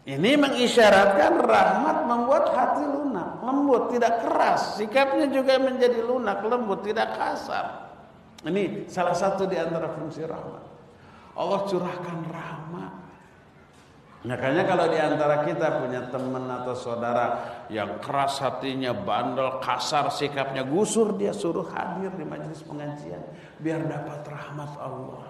Ini mengisyaratkan rahmat membuat hati lunak, lembut, tidak keras. Sikapnya juga menjadi lunak, lembut, tidak kasar. Ini salah satu di antara fungsi rahmat. Allah curahkan rahmat. Makanya kalau di antara kita punya teman atau saudara yang keras hatinya, bandel, kasar sikapnya, gusur dia, suruh hadir di majelis pengajian biar dapat rahmat Allah.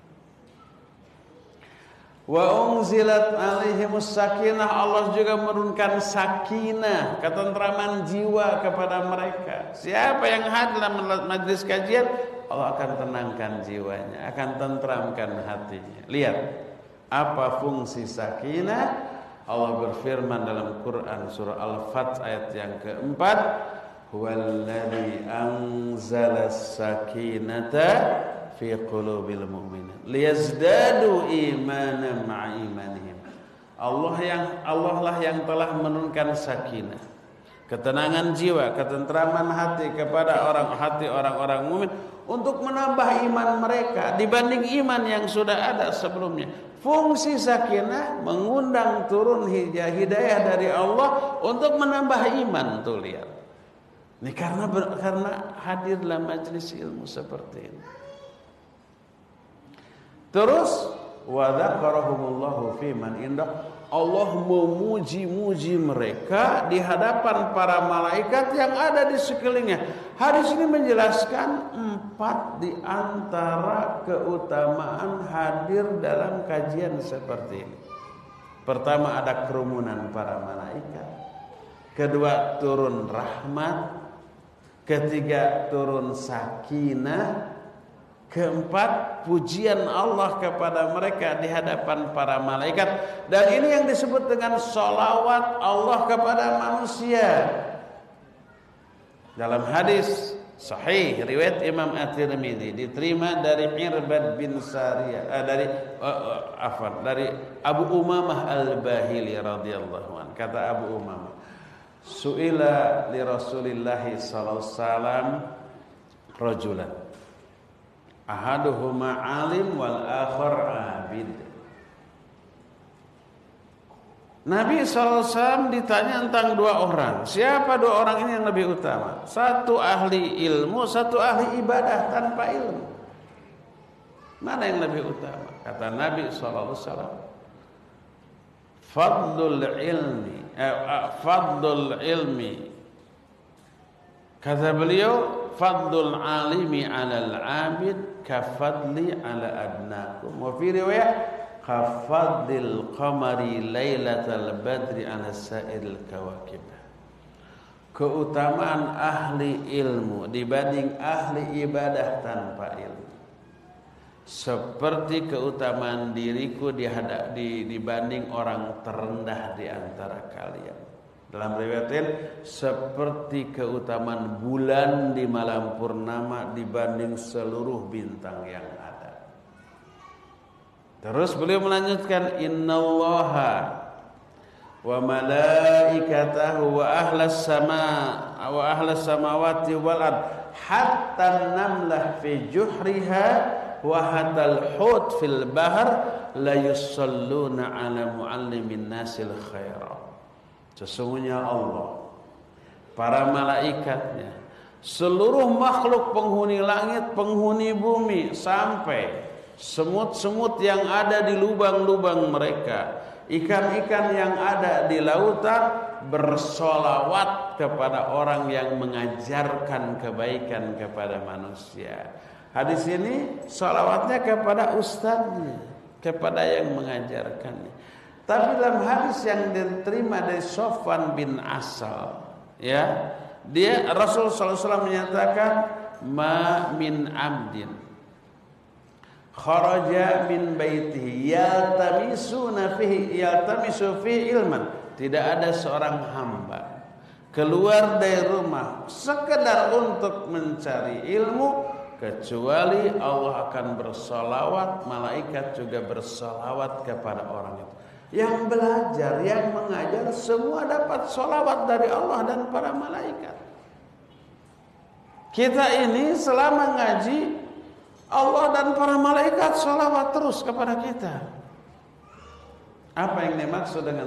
Wa unzilat alaihimus sakinah, Allah juga menurunkan sakinah, ketentraman jiwa kepada mereka. Siapa yang hadir dalam majelis kajian, Allah akan tenangkan jiwanya, akan tentramkan hatinya. Lihat apa fungsi sakinah. Allah berfirman dalam Quran surah Al-Fath ayat yang keempat, huwallazi anzalas sakinata fi qulubil mu'minin liyazdadu imanan ma'a imanihim. Allah lah yang telah menurunkan sakinah, ketenangan jiwa, ketentraman hati kepada orang-orang mukmin untuk menambah iman mereka dibanding iman yang sudah ada sebelumnya. Fungsi sakinah mengundang turun hidayah dari Allah untuk menambah iman. Tuh lihat. Ini karena hadir dalam majelis ilmu seperti ini. Terus wa dzakarahumullahu fi man indah, Allah memuji-muji mereka di hadapan para malaikat yang ada di sekelilingnya. Hadis ini menjelaskan 4 di antara keutamaan hadir dalam kajian seperti ini. Pertama, ada kerumunan para malaikat. Kedua, turun rahmat. Ketiga, turun sakinah. Keempat, pujian Allah kepada mereka di hadapan para malaikat. Dan ini yang disebut dengan sholawat Allah kepada manusia. Dalam hadis sahih riwayat Imam At-Tirmidzi, diterima dari Irbad bin Sariyah, dari Abu Umamah Al-Bahili radhiyallahu anhu. Kata Abu Umamah, su'ila li Rasulillah sallallahu alaihi wasallam rajulan ahaduhuma alim wal akhar abid. Nabi SAW ditanya tentang 2 orang. Siapa 2 orang ini yang lebih utama? Satu ahli ilmu, satu ahli ibadah tanpa ilmu. Mana yang lebih utama? Kata Nabi SAW, fadlul ilmi. Kata beliau, fadlul alimi 'alal 'abid kafadli 'ala adnakum. Wa fi riwayah kafadlil qamari lailatal badri 'ala sa'iril kawakib. Keutamaan ahli ilmu dibanding ahli ibadah tanpa ilmu seperti keutamaan diriku dibanding orang terendah di antara kalian. Dalam riwayat lain, seperti keutamaan bulan di malam purnama dibanding seluruh bintang yang ada. Terus beliau melanjutkan, innallaha wa malaikatahu wa ahlas samawati wal ard hatta namlah fi juhriha wa hatal hut fil bahr la yusalluna ala muallimin nasil khaira. Sesungguhnya Allah, para malaikatnya, seluruh makhluk penghuni langit, penghuni bumi, sampai semut-semut yang ada di lubang-lubang mereka, ikan-ikan yang ada di lautan, bersolawat kepada orang yang mengajarkan kebaikan kepada manusia. Hadis ini solawatnya kepada ustadznya, kepada yang mengajarkannya. Tapi dalam hadis yang diterima dari Sofwan bin Asal, ya, dia Rasul sallallahu alaihi wasallam menyatakan, ma min abdin kharaja min baitihi yaltamisu fihi ilman. Tidak ada seorang hamba keluar dari rumah sekedar untuk mencari ilmu, kecuali Allah akan bersolawat, malaikat juga bersolawat kepada orang itu. Yang belajar, yang mengajar, semua dapat solawat dari Allah dan para malaikat. Kita ini selama ngaji, Allah dan para malaikat solawat terus kepada kita. Apa yang dimaksud dengan